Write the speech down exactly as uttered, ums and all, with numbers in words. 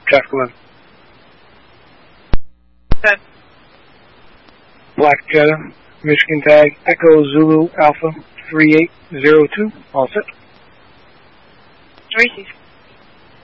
traffic eleven. Set. Black Jetta, Michigan tag, Echo Zulu Alpha three eight zero two, all set. Reese's.